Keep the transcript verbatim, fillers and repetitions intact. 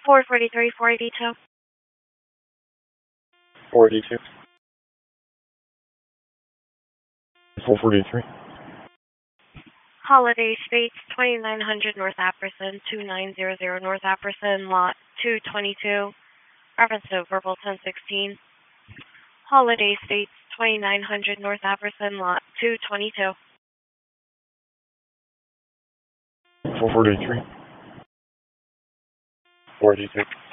four forty-three, four eighty-two. four eighty-two. four forty-three. Holiday States, twenty-nine hundred North Apperson, two nine zero zero North Apperson, lot two twenty-two. Reference to verbal ten sixteen. Holiday States, twenty-nine hundred North Apperson, lot two twenty-two. four forty-three. four eighty-two.